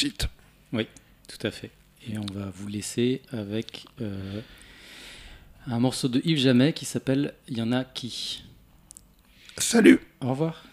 site. Oui, tout à fait. Et on va vous laisser avec un morceau de Yves Jamais qui s'appelle « Y en a qui ». Salut. Au revoir.